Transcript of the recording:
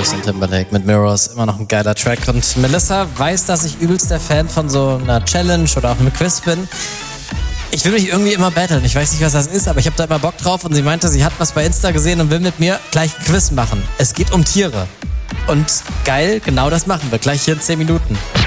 Justin Timberlake mit Mirrors, immer noch ein geiler Track. Und Melissa weiß, dass ich übelst der Fan von so einer Challenge oder auch einem Quiz bin. Ich will mich irgendwie immer battlen. Ich weiß nicht, was das ist, aber ich habe da immer Bock drauf. Und sie meinte, sie hat was bei Insta gesehen und will mit mir gleich ein Quiz machen. Es geht um Tiere. Und geil, genau das machen wir gleich hier in 10 Minuten.